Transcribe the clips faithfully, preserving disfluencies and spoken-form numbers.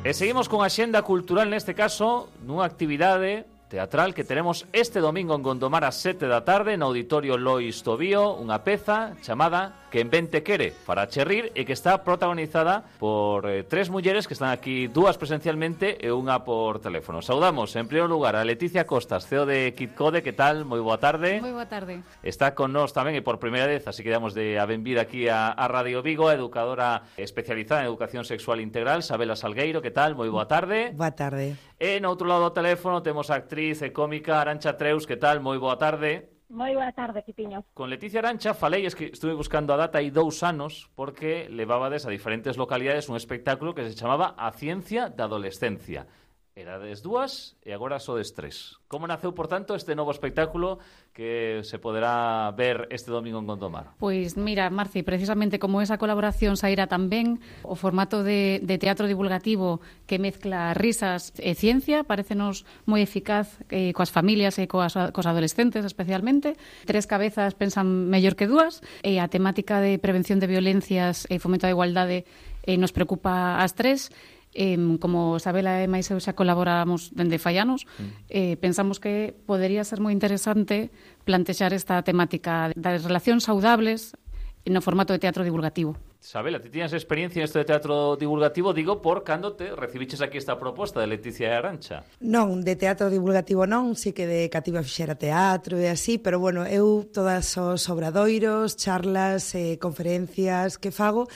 E seguimos con a xenda cultural, neste caso, nunha actividade teatral que teremos este domingo en Gondomar ás sete da tarde no Auditorio Lois Tobío, unha peza chamada Quen ben te quere, para cherrir, e que está protagonizada por eh, tres mulleres que están aquí, dúas presencialmente e unha por teléfono. Saudamos, en primeiro lugar, a Leticia Costas, C E O de Kidcode. Que tal? Moi boa tarde. Moi boa tarde. Está con nós tamén e por primeira vez, así que damos de a benvida aquí a, a Radio Vigo, a educadora especializada en educación sexual integral, Sabela Salgueiro. Que tal? Moi boa tarde. Boa tarde. E no outro lado do teléfono temos a actriz e cómica Arantxa Treus. Que tal? Moi boa tarde. Moi boa tarde, Quipiño. Con Leticia Arantxa falei, es que estuve buscando a data hai dous anos, porque levabades a diferentes localidades un espectáculo que se chamaba A Ciencia da Adolescencia. Erades dúas e agora sodes tres. Como naceu, por tanto, este novo espectáculo que se poderá ver este domingo en Gondomar? Pois mira, Marci, precisamente como esa colaboración saíra tamén, o formato de, de teatro divulgativo que mezcla risas e ciencia parecenos moi eficaz eh, coas familias e coas, coas adolescentes especialmente. Tres cabezas pensan mellor que dúas, e a temática de prevención de violencias e fomento da igualdade eh, nos preocupa ás tres. Eh, como Sabela e máis eu xa colaboramos dende fai anos, eh, pensamos que podería ser moi interesante plantexar esta temática das relacións saudables no formato de teatro divulgativo. Sabela, ti tienes experiencia en isto de teatro divulgativo, digo, por cando te recibiches aquí esta proposta de Leticia e Arantxa? Non, de teatro divulgativo non, sí que de cativa fixera teatro e así, pero bueno, eu todas os obradoiros, charlas, eh, conferencias que fago,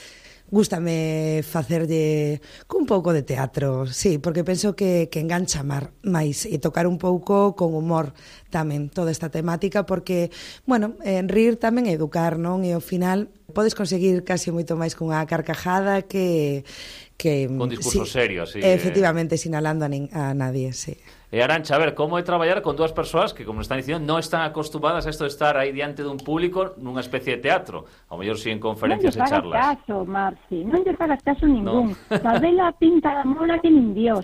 gústame facerlle cun pouco de teatro, sí, porque penso que, que engancha mar máis e tocar un pouco con humor tamén toda esta temática, porque, bueno, en rir tamén é educar, non? E ao final podes conseguir casi moito máis cunha carcajada que... que con discurso sí, serio, así. Efectivamente, eh... sinalando a, nin, a nadie, sí. E Arantxa, a ver, como é traballar con dúas persoas que, como nos están dicindo, non están acostumadas a isto de estar aí diante dun público nunha especie de teatro, ao mellor si en conferencias e charlas. Non lle fagas caso, Marci, non lle fagas caso ningún. No. Sabela pinta da mona que nin Dios.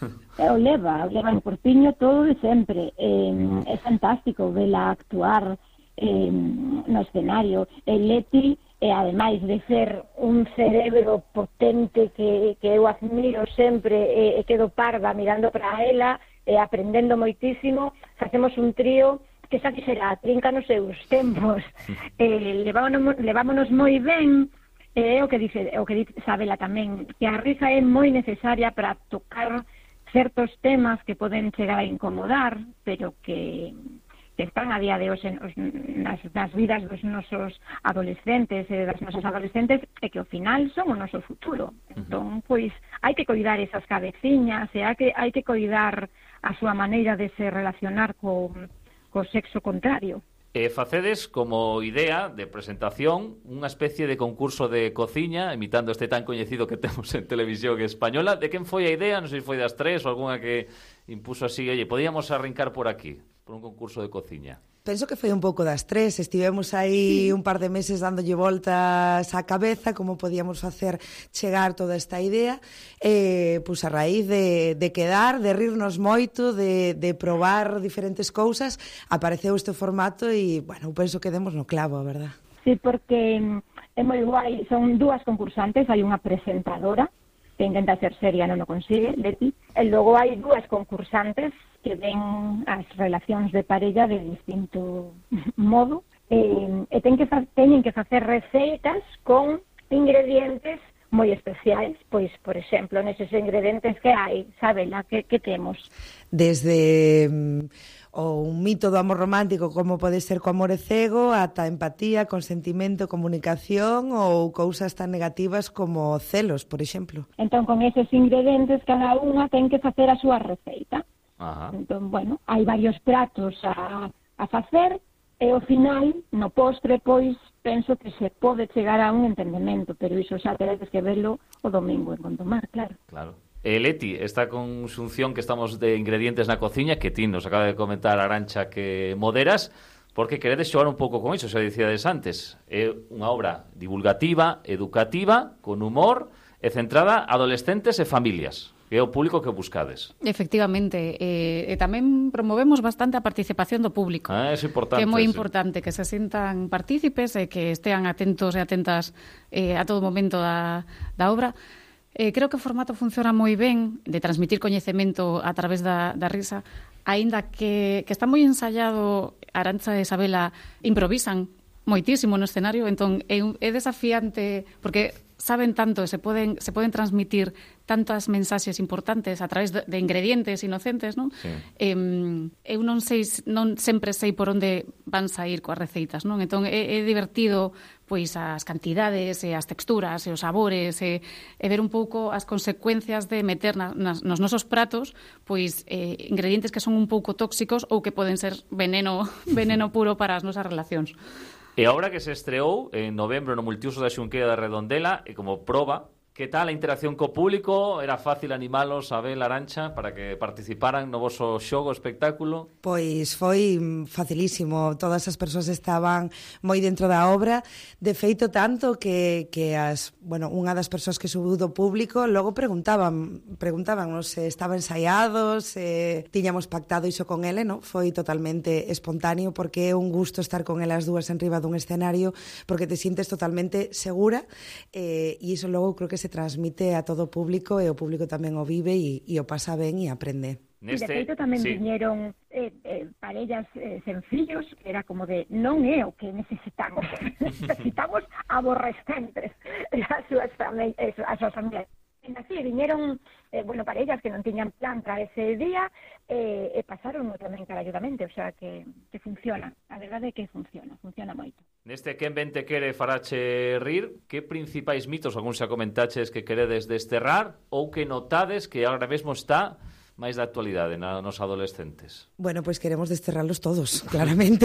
O leva, o leva en corpiño todo de sempre. Eh, é fantástico vela actuar eh, no escenario. El Leti, e ademais de ser un cerebro potente que, que eu admiro sempre e, e quedo parda mirando para ela, e aprendendo moitísimo, facemos un trío que xa quixera trinca nos seus tempos. Eh, levámonos, levámonos moi ben, e eh, o que dice, o que dice Sabela tamén, que a risa é moi necesaria para tocar certos temas que poden chegar a incomodar, pero que, que están a día de hoxe nas, nas vidas dos nosos adolescentes e das nosas adolescentes, e que ao final son o noso futuro. Entón, pois, hai que coidar esas cabeciñas, e hai que, hai que coidar a súa maneira de se relacionar co, co sexo contrario. E facedes como idea de presentación unha especie de concurso de cociña, imitando este tan coñecido que temos en televisión española. De quen foi a idea? Non sei se foi das tres ou algunha que impuso así, oye, podíamos arrincar por aquí, por un concurso de cociña. Penso que foi un pouco das tres, estivemos aí un par de meses dándolle voltas á cabeza como podíamos facer chegar toda esta idea, e pois a raíz de, de quedar, de rirnos moito, de, de probar diferentes cousas, apareceu este formato e, bueno, penso que demos no clavo, a verdad. Sí, porque é moi guai, son dúas concursantes, hai unha presentadora que intenta ser seria, non o consigue, Leti, e logo hai dúas concursantes que ven as relacións de parella de distinto modo, e, e ten que fa, teñen que facer receitas con ingredientes moi especiais, pois, por exemplo, neses ingredientes que hai, Sabela, que, que temos? Desde um, o un mito do amor romántico, como pode ser co amor é cego, ata empatía, consentimento, comunicación ou cousas tan negativas como celos, por exemplo. Entón, con eses ingredientes, cada unha ten que facer a súa receita. Ajá. Entón, bueno, hai varios pratos a, a facer, e ao final, no postre, pois, penso que se pode chegar a un entendemento, pero iso xa teredes que verlo o domingo en Gondomar, claro. Claro. Eh, Leti, esta consunción que estamos de ingredientes na cociña, que ti nos acaba de comentar Arantxa que moderas, porque queredes xogar un pouco con iso, xa dicíades antes. É unha obra divulgativa, educativa, con humor, e centrada a adolescentes e familias, que é o público que buscades. Efectivamente, e, e tamén promovemos bastante a participación do público. Ah, é importante. Que é moi sí. importante que se sintan partícipes e que estean atentos e atentas eh, a todo momento da, da obra. Eh, creo que o formato funciona moi ben de transmitir coñecemento a través da, da risa, aínda que, que está moi ensayado. Arantxa e Isabela improvisan moitísimo no escenario, entón é, é desafiante porque saben tanto, se poden se poden transmitir tantas mensaxes importantes a través de, de ingredientes inocentes, non? Sí. Eh, eu non sei, non sempre sei por onde van sair coas receitas, non? Entón é, é divertido pois as cantidades e as texturas e os sabores e, e ver un pouco as consecuencias de meter na, nas, nos nosos pratos pois eh, ingredientes que son un pouco tóxicos ou que poden ser veneno veneno puro para as nosas relacións. E a obra que se estreou en novembro no Multiusos da Xunqueira de Redondela, e como proba, que tal a interacción co público? Era fácil animalos a ver Arantxa para que participaran no voso xogo, espectáculo? Pois foi facilísimo, todas as persoas estaban moi dentro da obra, de feito tanto que, que as, bueno, unha das persoas que subiu do público logo preguntaban, preguntaban se estaba ensaiado, se tiñamos pactado iso con ele, no? Foi totalmente espontáneo porque é un gusto estar con elas dúas en riba dun escenario porque te sientes totalmente segura eh, e iso logo creo que se transmite a todo o público e o público tamén o vive e, e o pasa ben e aprende. Neste... De feito tamén sí. viñeron eh, eh, parellas eh, sencillos que era como de non é o que necesitamos, necesitamos aborrecentes as súas familias, as súas familias. Así, viñeron, eh, bueno, parellas que non tiñan plan para ese día eh, e pasaron tamén caralludamente, o sea, que, que funciona, a verdade é que funciona, funciona moito. Neste Quen ben te quere farache rir, que principais mitos, algún xa comentaches que queredes desterrar ou que notades que agora mesmo está máis da actualidade na, nos adolescentes? Bueno, pois pues queremos desterralos todos, claramente.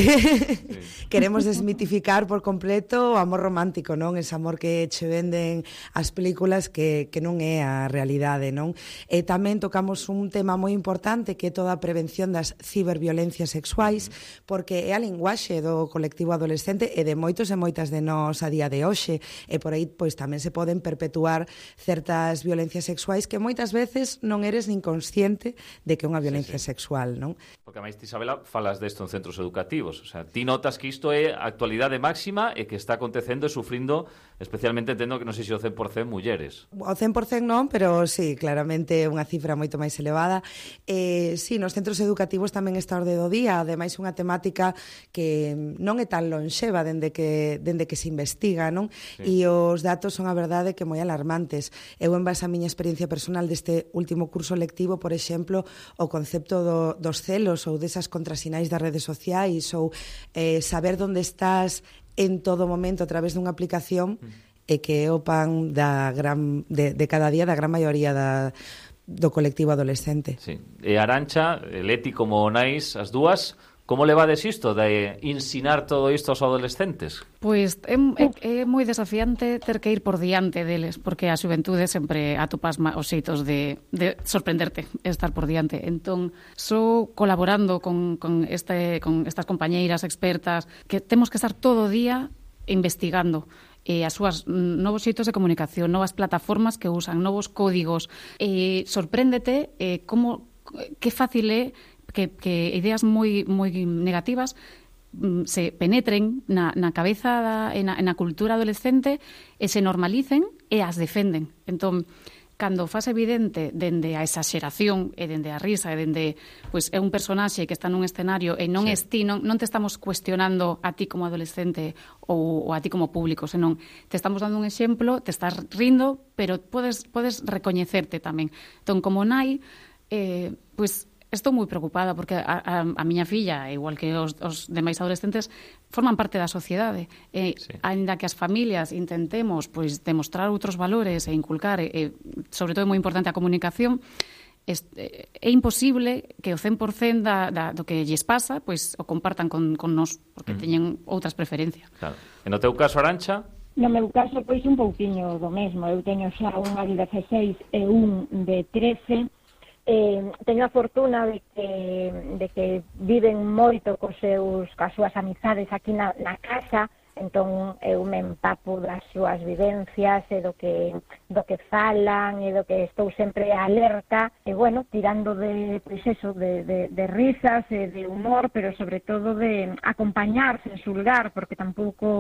Sí. Queremos desmitificar por completo o amor romántico, non? Ese amor que che venden as películas que, que non é a realidade, non? E tamén tocamos un tema moi importante que é toda a prevención das ciberviolencias sexuais, mm. porque é a linguaxe do colectivo adolescente e de moitos e moitas de nós a día de hoxe, e por aí pois tamén se poden perpetuar certas violencias sexuais que moitas veces non eres nin consciente de que é unha violencia sí, sí. sexual, non? Porque a máis, Isabela, falas desto en centros educativos, o sea, ti notas que isto é a actualidade máxima e que está acontecendo e sufrindo, especialmente entendo que non sei se o cen por cen mulleres. O cen por cen non, pero sí, claramente unha cifra moito máis elevada. Eh, sí, nos centros educativos tamén está orde do día, ademais unha temática que non é tan lonxeva dende que, dende que se investiga, non? Sí. E os datos son a verdade que moi alarmantes. Eu, en base a miña experiencia personal deste último curso lectivo, por exemplo, exemplo, o concepto do, dos celos ou desas contrasinais das redes sociais ou eh, saber onde estás en todo momento a través dunha aplicación mm. e que é o pan da gran, de, de cada día da gran maioría da, do colectivo adolescente. Sí. E Arantxa, Leti como Nais, as dúas, como levades isto de ensinar todo isto aos adolescentes? Pois é, é, é moi desafiante ter que ir por diante deles, porque a xuventude sempre atopas os xeitos de, de sorprenderte, estar por diante. Entón, só colaborando con, con, este, con estas compañeiras expertas, que temos que estar todo o día investigando eh, as súas novos xeitos de comunicación, novas plataformas que usan, novos códigos. Eh, sorpréndete eh, como que fácil é que, que ideas moi moi negativas mm, se penetren na, na cabeza da, e na, na cultura adolescente e se normalicen e as defenden. Entón, cando faz evidente dende a exageración e dende a risa e dende, pois, é un personaxe que está nun escenario e non sí. es ti, non, non te estamos cuestionando a ti como adolescente ou, ou a ti como público, senón te estamos dando un exemplo, te estás rindo, pero podes, podes recoñecerte tamén. Entón, como nai, eh, pois, estou moi preocupada porque a, a, a miña filla, igual que os, os demais adolescentes, forman parte da sociedade. E, sí. Ainda que as familias intentemos pois demostrar outros valores e inculcar, e, sobre todo é moi importante a comunicación, é, é imposible que o cen por cen da, da, do que lles pasa pois o compartan con, con nós, porque mm. teñen outras preferencias. Claro. E no teu caso, Arantxa? No meu caso, pois un pouquiño do mesmo. Eu teño xa unha de dezasseis e un de trece. Eh, teño a fortuna de que, de que viven moito cos seus, cas súas amizades aquí na, na casa, entón eu me empapo das súas vivencias e do que, do que falan e do que estou sempre alerta e, bueno, tirando de, pois eso, de, de, de risas e de humor, pero sobre todo de acompañar sen xulgar, porque tampouco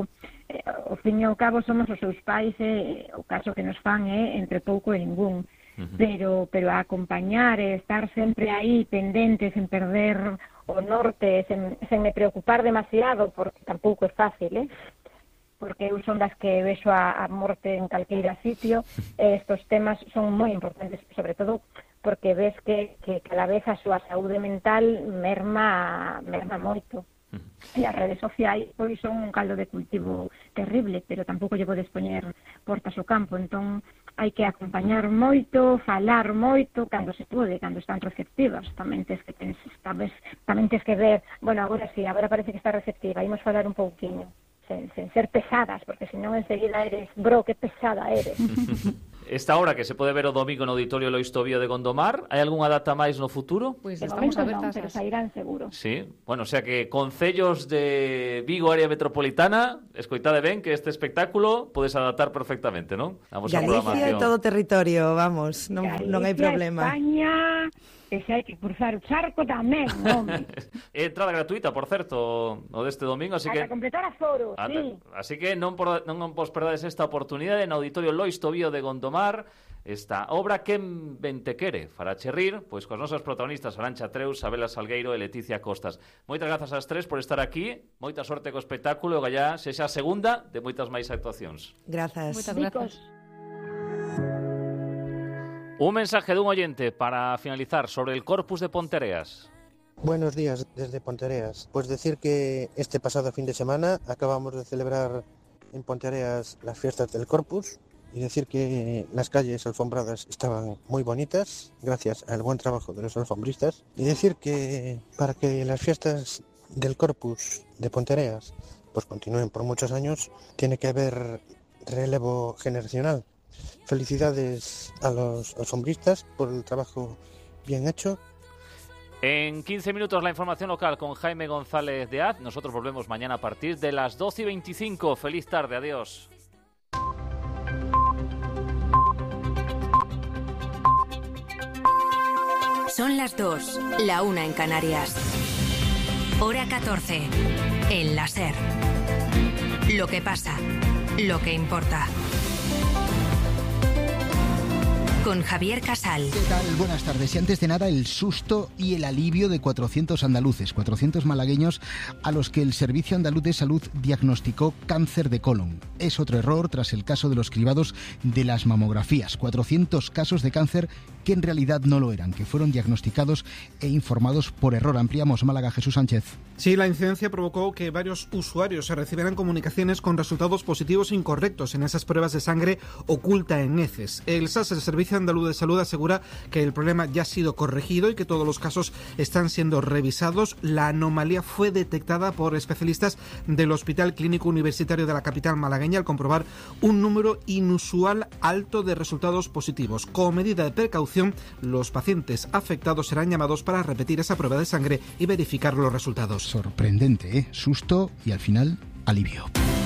eh, ao fin e ao cabo somos os seus pais, e eh, o caso que nos fan é entre pouco e ningún. Uh-huh. Pero, pero a acompañar e estar sempre aí pendentes, sen perder o norte, sen, sen me preocupar demasiado, porque tampouco é fácil, eh? Porque eu son das que vexo a, a morte en calqueira sitio, e estos temas son moi importantes, sobre todo porque ves que, que cada vez a súa saúde mental merma, merma moito. E as redes sociais pois son un caldo de cultivo terrible, pero tampouco lle podes poñer portas ao campo, entón hai que acompañar moito, falar moito, cando se pode, cando están receptivas, tamén tes que tens, tamén, tamén tes que ver, bueno, agora sí, agora parece que está receptiva, imos falar un pouquiño, sen, sen ser pesadas, porque senón enseguida eres, bro, que pesada eres. Esta hora que se pode ver o domingo no Auditorio Lois Tobío de Gondomar, hai algunha data máis no futuro? Pois pues estamos non, abertas. pero sairán seguro. Sí, bueno, o sea que concellos de Vigo, área metropolitana, escoitade ben que este espectáculo podes adaptar perfectamente, non? Vamos a Galicia e todo territorio, vamos, non, Galicia, non hai problema. España, e se hai que cruzar o charco tamén, non? É entrada gratuita, por certo, o deste domingo, así que Para completar aforo, Ata, sí. Así que non por, non vos perdades esta oportunidade no Auditorio Lois Tobío de Gondomar, esta obra Quen ben te quere, fará cherrir, pois coas nosas protagonistas Arantxa Treus, Sabela Salgueiro e Leticia Costas. Moitas grazas ás tres por estar aquí, moita sorte co espectáculo e gallá sexa a segunda de moitas máis actuacións. Grazas. Moitas grazas. Un mensaje dun oyente para finalizar sobre el Corpus de Pontereas. Buenos días desde Pontereas. Pues decir que este pasado fin de semana acabamos de celebrar en Pontereas las fiestas del Corpus y decir que las calles alfombradas estaban muy bonitas gracias al buen trabajo de los alfombristas y decir que para que las fiestas del Corpus de Pontereas pues continúen por muchos años tiene que haber relevo generacional. Felicidades a los alfombristas por el trabajo bien hecho. En quince minutos la información local con Jaime González de Az. Nosotros volvemos mañana a partir de las doce y veinticinco. Feliz tarde, adiós. Son las dos, la una en Canarias. Hora catorce, en la SER. Lo que pasa, lo que importa. Con Javier Casal. ¿Qué tal? Buenas tardes. Y antes de nada, el susto y el alivio de cuatrocientos andaluces, cuatrocientos malagueños a los que el Servicio Andaluz de Salud diagnosticó cáncer de colon. Es otro error tras el caso de los cribados de las mamografías. cuatrocientos casos de cáncer que en realidad no lo eran, que fueron diagnosticados e informados por error. Ampliamos Málaga, Jesús Sánchez. Sí, la incidencia provocó que varios usuarios se recibieran comunicaciones con resultados positivos incorrectos en esas pruebas de sangre oculta en heces. El S A S, el Servicio Andaluz de Salud, asegura que el problema ya ha sido corregido y que todos los casos están siendo revisados. La anomalía fue detectada por especialistas del Hospital Clínico Universitario de la capital malagueña al comprobar un número inusual alto de resultados positivos. Como medida de precaución, los pacientes afectados serán llamados para repetir esa prueba de sangre y verificar los resultados. Sorprendente, ¿eh? Susto y al final alivio.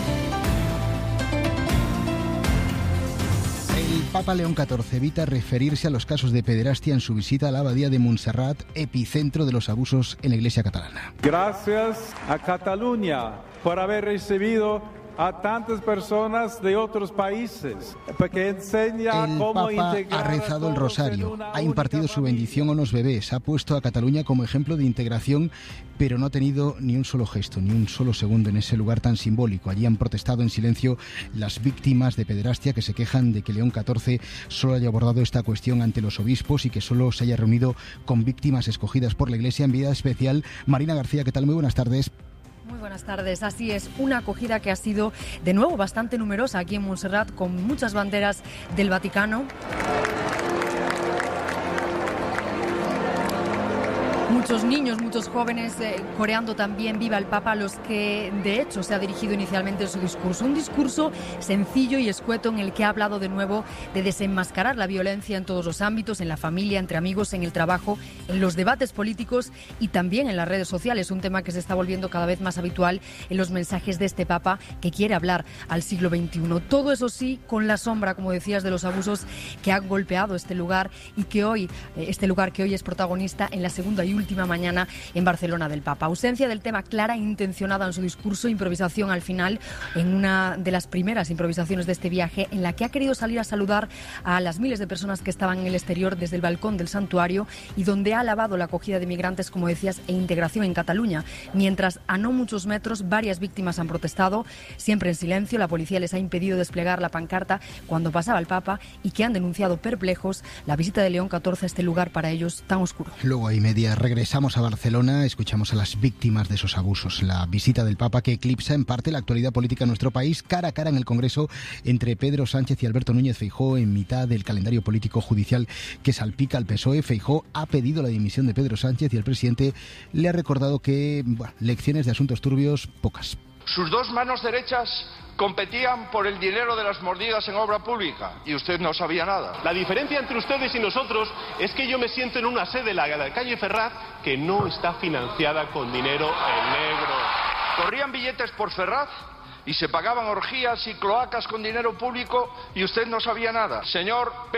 El Papa León catorce evita referirse a los casos de pederastia en su visita a la abadía de Montserrat, epicentro de los abusos en la Iglesia catalana. Gracias a Cataluña por haber recibido a tantas personas de otros países, porque enseña el cómo Papa integrar ha rezado el rosario, ha impartido su familia. bendición a unos bebés, ha puesto a Cataluña como ejemplo de integración, pero no ha tenido ni un solo gesto, ni un solo segundo en ese lugar tan simbólico. Allí han protestado en silencio las víctimas de pederastia que se quejan de que León catorce solo haya abordado esta cuestión ante los obispos y que solo se haya reunido con víctimas escogidas por la Iglesia. Enviada especial, Marina García, ¿qué tal? Muy buenas tardes. Muy buenas tardes. Así es, una acogida que ha sido de nuevo bastante numerosa aquí en Montserrat, con muchas banderas del Vaticano. Muchos niños, muchos jóvenes eh, coreando también Viva el Papa, a los que de hecho se ha dirigido inicialmente en su discurso. Un discurso sencillo y escueto en el que ha hablado de nuevo de desenmascarar la violencia en todos los ámbitos, en la familia, entre amigos, en el trabajo, en los debates políticos y también en las redes sociales, un tema que se está volviendo cada vez más habitual en los mensajes de este Papa que quiere hablar al siglo veintiuno. Todo eso sí, con la sombra, como decías, de los abusos que han golpeado este lugar y que hoy, este lugar que hoy es protagonista en la segunda y última última mañana en Barcelona del Papa. Ausencia del tema clara e intencionada en su discurso, improvisación al final, en una de las primeras improvisaciones de este viaje, en la que ha querido salir a saludar a las miles de personas que estaban en el exterior desde el balcón del santuario y donde ha alabado la acogida de migrantes, como decías, e integración en Cataluña. Mientras a no muchos metros varias víctimas han protestado, siempre en silencio. La policía les ha impedido desplegar la pancarta cuando pasaba el Papa y que han denunciado perplejos la visita de León catorce a este lugar para ellos tan oscuro. Luego hay media, regresamos a Barcelona, escuchamos a las víctimas de esos abusos. La visita del Papa que eclipsa en parte la actualidad política en nuestro país, cara a cara en el Congreso entre Pedro Sánchez y Alberto Núñez Feijóo en mitad del calendario político judicial que salpica al P S O E. Feijóo ha pedido la dimisión de Pedro Sánchez y el presidente le ha recordado que, bueno, lecciones de asuntos turbios, pocas. Sus dos manos derechas competían por el dinero de las mordidas en obra pública y usted no sabía nada. La diferencia entre ustedes y nosotros es que yo me siento en una sede, la de la calle Ferraz, que no está financiada con dinero en negro. Corrían billetes por Ferraz y se pagaban orgías y cloacas con dinero público y usted no sabía nada. Señor P.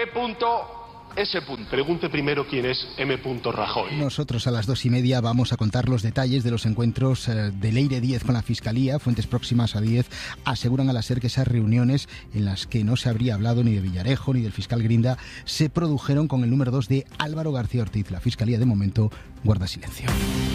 S. Pregunte primero quién es M. Rajoy. Nosotros a las dos y media vamos a contar los detalles de los encuentros eh, de Leire Díez con la Fiscalía. Fuentes próximas a Díez aseguran a la SER que esas reuniones en las que no se habría hablado ni de Villarejo ni del fiscal Grinda se produjeron con el número dos de Álvaro García Ortiz. La Fiscalía de momento guarda silencio.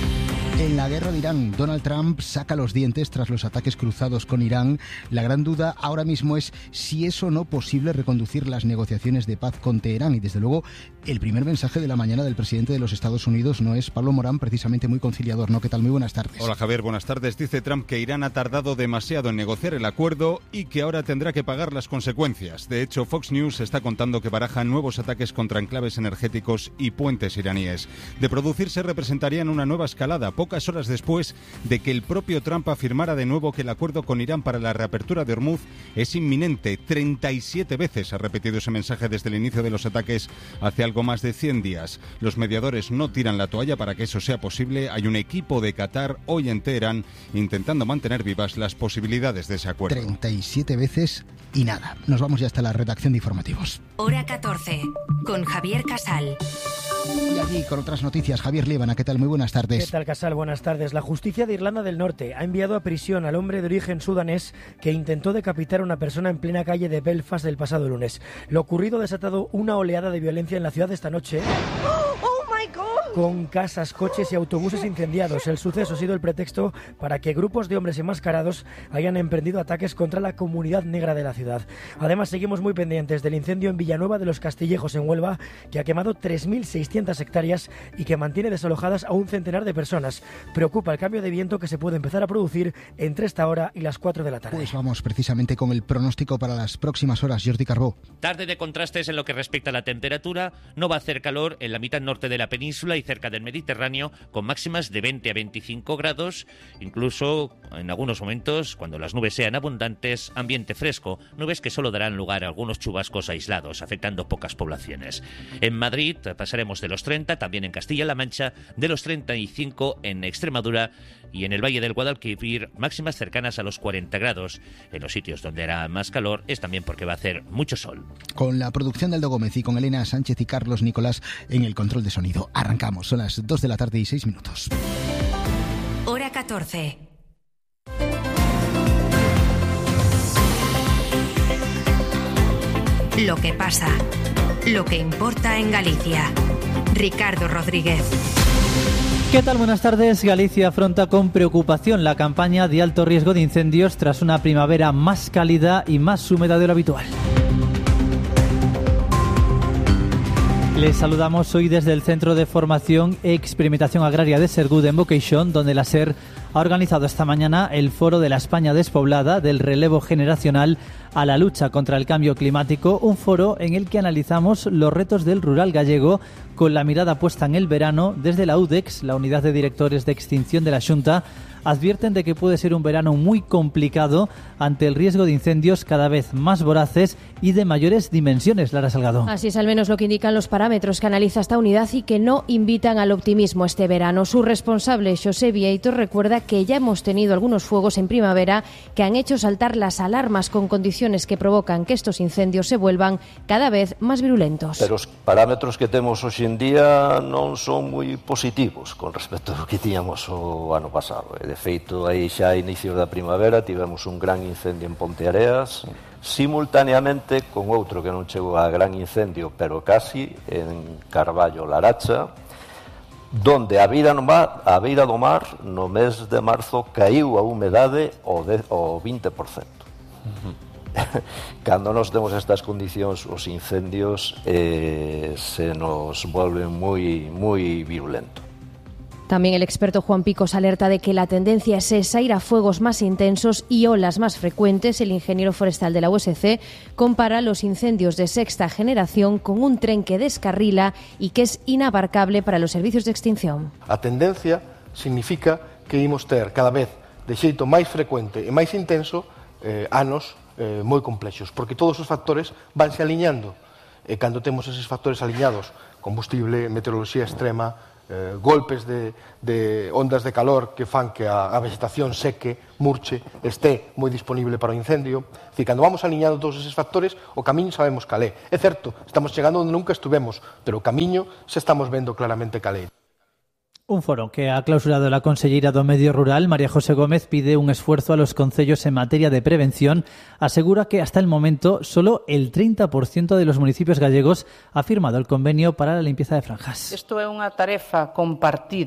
En la guerra de Irán, Donald Trump saca los dientes tras los ataques cruzados con Irán. La gran duda ahora mismo es si es o no posible reconducir las negociaciones de paz con Teherán. Y desde luego, el primer mensaje de la mañana del presidente de los Estados Unidos no es Pablo Morán, precisamente muy conciliador, ¿no? ¿Qué tal? Muy buenas tardes. Hola Javier, buenas tardes. Dice Trump que Irán ha tardado demasiado en negociar el acuerdo y que ahora tendrá que pagar las consecuencias. De hecho, Fox News está contando que barajan nuevos ataques contra enclaves energéticos y puentes iraníes. De producirse, representarían una nueva escalada, pocas horas después de que el propio Trump afirmara de nuevo que el acuerdo con Irán para la reapertura de Hormuz es inminente. treinta y siete veces ha repetido ese mensaje desde el inicio de los ataques hace algo más de cien días. Los mediadores no tiran la toalla para que eso sea posible. Hay un equipo de Qatar hoy en Teherán intentando mantener vivas las posibilidades de ese acuerdo. treinta y siete veces y nada. Nos vamos ya hasta la redacción de informativos. Hora catorce, con Javier Casal. Y allí con otras noticias, Javier Líbana, ¿qué tal? Muy buenas tardes. ¿Qué tal, Casal? Buenas tardes. La justicia de Irlanda del Norte ha enviado a prisión al hombre de origen sudanés que intentó decapitar a una persona en plena calle de Belfast el pasado lunes. Lo ocurrido ha desatado una oleada de violencia en la ciudad esta noche, con casas, coches y autobuses incendiados. El suceso ha sido el pretexto para que grupos de hombres enmascarados hayan emprendido ataques contra la comunidad negra de la ciudad. Además, seguimos muy pendientes del incendio en Villanueva de los Castillejos, en Huelva, que ha quemado tres mil seiscientas hectáreas y que mantiene desalojadas a un centenar de personas. Preocupa el cambio de viento que se puede empezar a producir entre esta hora y las cuatro de la tarde. Pues vamos precisamente con el pronóstico para las próximas horas. Jordi Carbó. Tarde de contrastes en lo que respecta a la temperatura. No va a hacer calor en la mitad norte de la península y cerca del Mediterráneo, con máximas de veinte a veinticinco grados, incluso en algunos momentos, cuando las nubes sean abundantes, ambiente fresco, nubes que solo darán lugar a algunos chubascos aislados, afectando pocas poblaciones. En Madrid pasaremos de los treinta, también en Castilla-La Mancha, de los treinta y cinco en Extremadura y en el Valle del Guadalquivir, máximas cercanas a los cuarenta grados. En los sitios donde hará más calor es también porque va a hacer mucho sol. Con la producción de Aldo Gómez y con Elena Sánchez y Carlos Nicolás en el control de sonido. Arrancamos, son las dos de la tarde y seis minutos. Hora catorce. Lo que pasa, lo que importa en Galicia. Ricardo Rodríguez. ¿Qué tal? Buenas tardes. Galicia afronta con preocupación la campaña de alto riesgo de incendios tras una primavera más cálida y más húmeda de lo habitual. Les saludamos hoy desde el Centro de Formación e Experimentación Agraria de Sergud en Boqueixón, donde la SER ha organizado esta mañana el Foro de la España Despoblada del Relevo Generacional a la lucha contra el cambio climático, un foro en el que analizamos los retos del rural gallego con la mirada puesta en el verano. Desde la U D E X, la Unidad de Directores de Extinción de la Xunta, advierten de que puede ser un verano muy complicado ante el riesgo de incendios cada vez más voraces y de mayores dimensiones. Lara Salgado. Así es al menos lo que indican los parámetros que analiza esta unidad y que no invitan al optimismo este verano. Su responsable, José Vieito, recuerda asegura que ya hemos tenido algunos fuegos en primavera que han hecho saltar las alarmas con condiciones que provocan que estos incendios se vuelvan cada vez máis virulentos. Pero os parámetros que temos hoxe en día non son moi positivos con respecto ao que tiñamos o ano pasado. De feito, aí xa a inicios da primavera tivemos un gran incendio en Ponteareas, simultaneamente con outro que non chegou a gran incendio, pero casi, en Carballo, Laracha, donde a beira, no mar, a beira do mar no mes de marzo caíu a humedade o, de, o vinte por cento. Uh-huh. Cando nos temos estas condicións, os incendios eh, se nos volven moi, moi virulentos. También el experto Juan Picos alerta de que la tendencia es esa, ir a fuegos más intensos y olas más frecuentes. El ingeniero forestal de la U S C compara los incendios de sexta generación con un tren que descarrila y que es inabarcable para los servicios de extinción. A tendencia significa que imos ter cada vez de xeito máis frecuente e máis intenso eh, anos eh, moi complexos, porque todos os factores vanse aliñando. E cando temos eses factores aliñados, combustible, meteoroloxía extrema, eh, golpes de, de ondas de calor que fan que a, a vegetación seque, murche, esté moi disponible para o incendio. É dicir, cando vamos aliñando todos eses factores, o camiño sabemos calé. É certo, estamos chegando onde nunca estuvemos, pero o camiño se estamos vendo claramente calé. Un foro que ha clausurado la conselleira do Medio Rural, María José Gómez, pide un esfuerzo a los concellos en materia de prevención. Asegura que hasta el momento solo el treinta por ciento de los municipios gallegos ha firmado el convenio para la limpieza de franjas. Isto é unha tarefa compartida